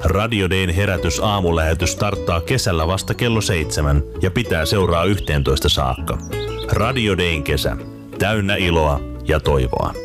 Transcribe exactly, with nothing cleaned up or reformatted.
Radio Dayn herätys aamulähetys starttaa kesällä vasta kello seitsemän ja pitää seuraa yhteentoista saakka. Radio Dayn kesä. Täynnä iloa ja toivoa.